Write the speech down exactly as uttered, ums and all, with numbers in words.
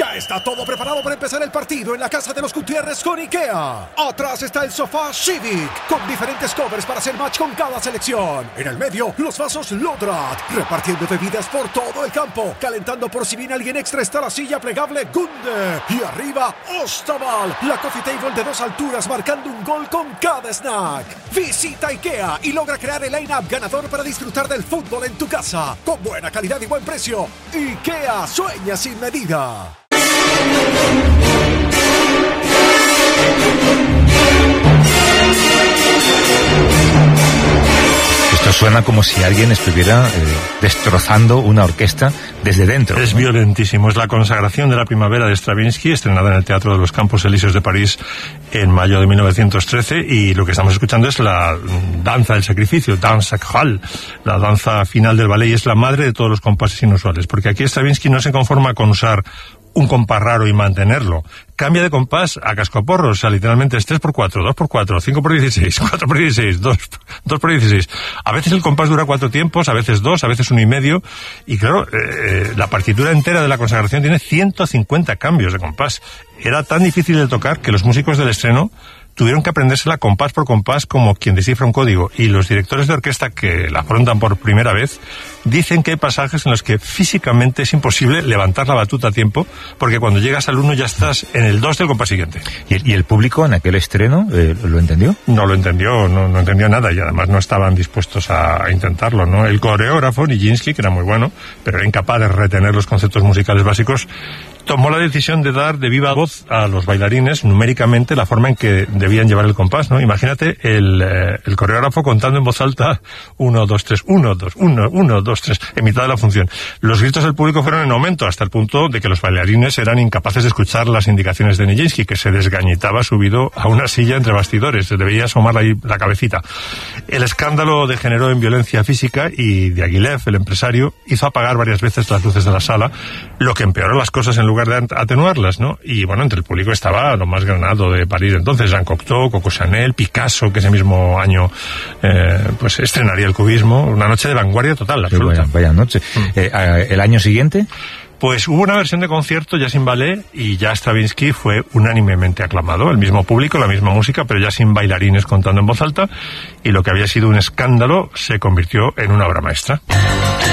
Ya está todo preparado para empezar el partido en la casa de los Gutiérrez con IKEA. Atrás está el sofá Civic, con diferentes covers para hacer match con cada selección. En el medio, los vasos Lodrat, repartiendo bebidas por todo el campo. Calentando por si viene alguien extra está la silla plegable Gunde. Y arriba, Ostaval, la coffee table de dos alturas marcando un gol con cada snack. Visita IKEA y logra crear el line-up ganador para disfrutar del fútbol en tu casa. Con buena calidad y buen precio. IKEA, sueña sin medida. Esto suena como si alguien estuviera eh, destrozando una orquesta desde dentro. Es ¿no? violentísimo. Es la consagración de la primavera de Stravinsky, estrenada en el Teatro de los Campos Elíseos de París en mayo de mil novecientos trece, y lo que estamos escuchando es la danza del sacrificio, Danse Sacrale, la danza final del ballet, y es la madre de todos los compases inusuales, porque aquí Stravinsky no se conforma con usar un compás raro y mantenerlo. Cambia de compás a cascoporro, o sea, literalmente es tres por cuatro, dos por cuatro, cinco por dieciséis, cuatro por dieciséis, dos por dieciséis. A veces el compás dura cuatro tiempos, a veces dos, a veces uno y medio, y claro, eh, la partitura entera de la consagración tiene ciento cincuenta cambios de compás. Era tan difícil de tocar que los músicos del estreno tuvieron que aprendérsela compás por compás como quien descifra un código, y los directores de orquesta que la afrontan por primera vez dicen que hay pasajes en los que físicamente es imposible levantar la batuta a tiempo, porque cuando llegas al uno ya estás en el dos del compás siguiente. ¿Y el, y el público en aquel estreno eh, lo entendió? No lo entendió, no, no entendió nada, y además no estaban dispuestos a, a intentarlo, ¿no? El coreógrafo, Nijinsky, que era muy bueno, pero era incapaz de retener los conceptos musicales básicos, tomó la decisión de dar de viva voz a los bailarines numéricamente la forma en que debían llevar el compás, ¿no? Imagínate el, eh, el coreógrafo contando en voz alta uno, dos, tres, uno, dos, uno, uno, dos, tres, en mitad de la función. Los gritos del público fueron en aumento hasta el punto de que los bailarines eran incapaces de escuchar las indicaciones de Nijinsky, que se desgañitaba subido a una silla entre bastidores, se debía asomar ahí la cabecita. El escándalo degeneró en violencia física, y Diaghilev, el empresario, hizo apagar varias veces las luces de la sala, lo que empeoró las cosas en lugar de atenuarlas, ¿no? Y bueno, entre el público estaba lo más granado de París entonces, Jean Cocteau, Coco Chanel, Picasso, que ese mismo año eh, pues estrenaría el cubismo. Una noche de vanguardia total, absoluta. Vaya, vaya noche. Mm. Eh, ¿El año siguiente? Pues hubo una versión de concierto ya sin ballet, y ya Stravinsky fue unánimemente aclamado. El mismo público, la misma música, pero ya sin bailarines contando en voz alta, y lo que había sido un escándalo se convirtió en una obra maestra.